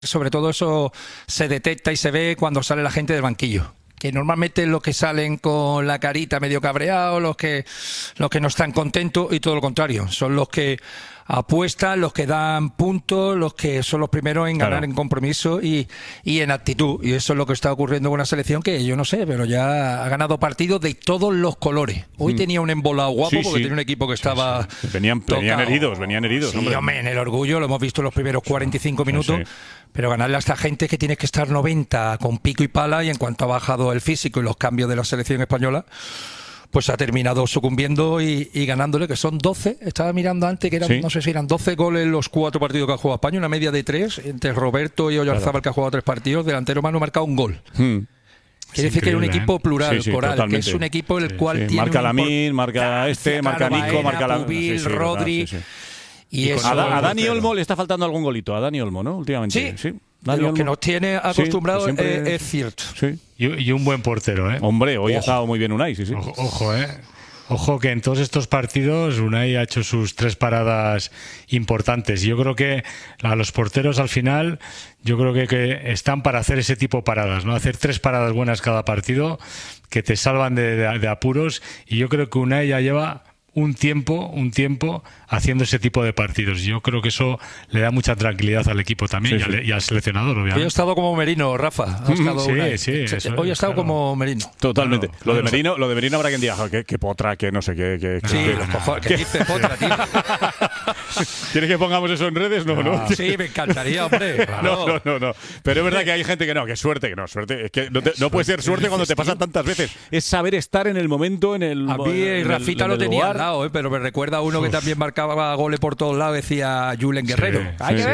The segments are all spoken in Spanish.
Sobre todo eso se detecta y se ve cuando sale la gente del banquillo. Que normalmente los que salen con la carita medio cabreados, los que no están contentos, y todo lo contrario. Son los que apuestan, los que dan puntos, los que son los primeros en ganar en compromiso y en actitud. Y eso es lo que está ocurriendo con una selección que yo no sé, pero ya ha ganado partidos de todos los colores. Hoy tenía un embolado guapo porque tenía un equipo que estaba Venían heridos, Sí, hombre, en el orgullo lo hemos visto en los primeros 45 minutos. Pero ganarle a esta gente que tienes que estar 90 con pico y pala, y en cuanto ha bajado el físico y los cambios de la selección española, pues ha terminado sucumbiendo y ganándole, que son 12. Estaba mirando antes que eran, no sé si eran 12 goles los 4 partidos que ha jugado España, una media de 3, entre Roberto y Oyarzábal, que ha jugado 3 partidos, delantero Manu ha marcado un gol. Quiere decir que es un equipo plural, coral, totalmente. Que es un equipo el cual tiene... Marca Lamine, marca marca Nico, marca Pubil, Rodri... Y a Dani Olmo le está faltando algún golito, a Dani Olmo, ¿no? Últimamente. Sí. Lo que nos tiene acostumbrados es cierto. Sí. Y un buen portero, ¿eh? Hombre, hoy ha estado muy bien Unai, Ojo que en todos estos partidos Unai ha hecho sus 3 paradas importantes. Yo creo que a los porteros al final, yo creo que están para hacer ese tipo de paradas, ¿no? Hacer 3 paradas buenas cada partido que te salvan de apuros. Y yo creo que Unai ya lleva un tiempo haciendo ese tipo de partidos. Yo creo que eso le da mucha tranquilidad al equipo también y al seleccionador, obviamente. Hoy ha estado como Merino, Rafa. Hoy ha estado como Merino. Totalmente. Lo de Merino habrá quien diga que potra, que no sé qué. ¿Qué dice potra, tío? ¿Quieres que pongamos eso en redes? No. Sí, me encantaría, hombre. Claro. No. Pero es verdad que hay gente que no, que suerte. Es que no puede ser suerte cuando te pasa tantas veces. Es saber estar en el momento, en el. A mí Rafita lo tenía al lado, pero me recuerda a uno que también marcaba goles por todos lados, decía Julen Guerrero.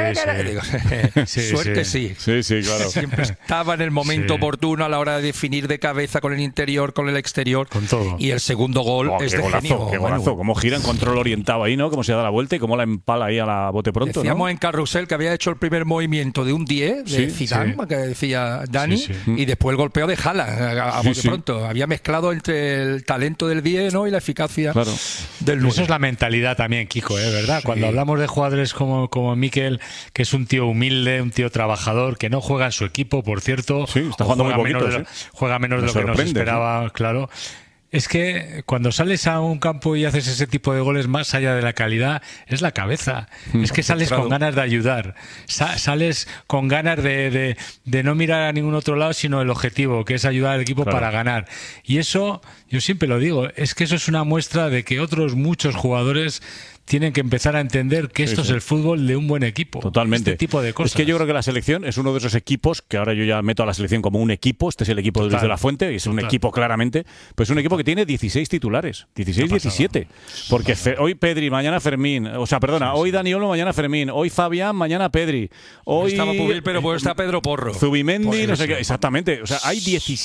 Suerte sí. Sí, claro. Siempre estaba en el momento oportuno a la hora de definir de cabeza con el interior, con el exterior. Con todo. Y el segundo gol es de genio. Qué golazo. Cómo gira en control orientado ahí, ¿no? Cómo se da la vuelta y cómo la empala ahí a la bote pronto. Decíamos en Carrusel que había hecho el primer movimiento de un 10 de Zidane, que decía Dani, y después el golpeo de Haaland a bote pronto. Había mezclado entre el talento del 10, ¿no? Y la eficacia del 9. Eso es la mentalidad también, Kiko, ¿verdad? Cuando hablamos de jugadores como Mikel, que es un tío humilde, un tío trabajador, que no juega en su equipo, por cierto. Sí, está jugando muy poquito. Juega menos de lo que nos esperaba, claro. Es que cuando sales a un campo y haces ese tipo de goles, más allá de la calidad, es la cabeza. Es que sales con ganas de ayudar. Sales con ganas de no mirar a ningún otro lado, sino el objetivo, que es ayudar al equipo para ganar. Y eso, yo siempre lo digo, es que eso es una muestra de que otros muchos jugadores tienen que empezar a entender que esto es el fútbol de un buen equipo. Totalmente. Este tipo de cosas. Es que yo creo que la selección es uno de esos equipos, que ahora yo ya meto a la selección como un equipo. Este es el equipo de Luis de la Fuente, y es un equipo claramente, pues es un equipo que tiene 16 titulares, 16-17. Porque hoy Pedri, mañana Fermín, hoy Dani Olmo, mañana Fermín, hoy Fabián, mañana Pedri. Hoy estaba Pubil, pero pues está Pedro Porro. Zubimendi, no sé qué. Exactamente. O sea, hay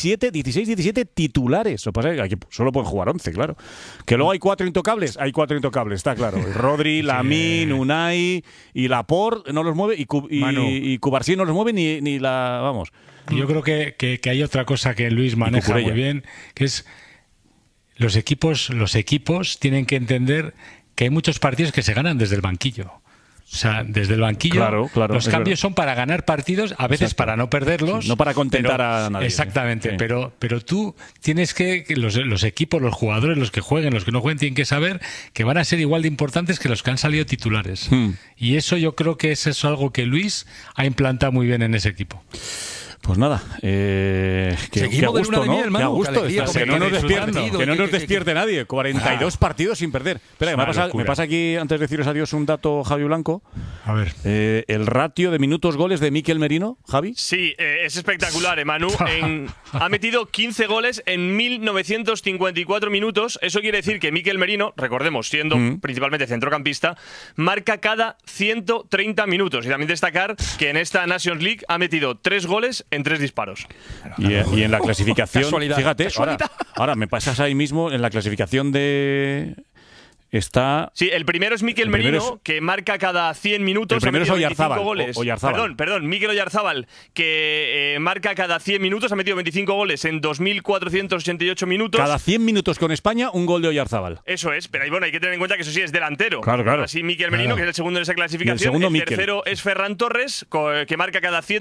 16-17 titulares. Lo que pasa es que solo pueden jugar 11, claro. Que luego hay 4 intocables, está claro. Rodri, Lamine, Unai y Laporte no los mueve, y Cubarsí no los mueve ni la... Vamos. Yo creo que hay otra cosa que Luis maneja muy bien, que es los equipos tienen que entender que hay muchos partidos que se ganan desde el banquillo. O sea, desde el banquillo los cambios son para ganar partidos, a veces para no perderlos. No para contentar a nadie. Exactamente, pero tú tienes que los equipos, los jugadores, los que jueguen, los que no jueguen, tienen que saber que van a ser igual de importantes que los que han salido titulares. Y eso yo creo que es algo que Luis ha implantado muy bien en ese equipo. Pues nada, que a gusto, ¿no? Que a gusto, que no nos despierte nadie. 42 partidos sin perder. Espera, me pasa aquí, antes de deciros adiós, un dato, Javi Blanco. A ver. El ratio de minutos-goles de Mikel Merino, Javi. Sí, es espectacular, Manu. Ha metido 15 goles en 1954 minutos. Eso quiere decir que Mikel Merino, recordemos, siendo principalmente centrocampista, marca cada 130 minutos. Y también destacar que en esta Nations League ha metido 3 goles en 3 disparos. Y en la clasificación, casualidad, fíjate, ahora me pasas ahí mismo en la clasificación de está… Sí, el primero es Mikel Merino, que marca cada 100 minutos. El primero es Oyarzábal. Goles. Oyarzábal. Perdón, Mikel Oyarzábal, que marca cada 100 minutos, ha metido 25 goles en 2.488 minutos. Cada 100 minutos con España, un gol de Oyarzábal. Eso es, pero bueno, hay que tener en cuenta que eso sí es delantero. Claro. Así Mikel Merino, que es el segundo en esa clasificación. El segundo, el Mikel. tercero es Ferran Torres, que marca cada 100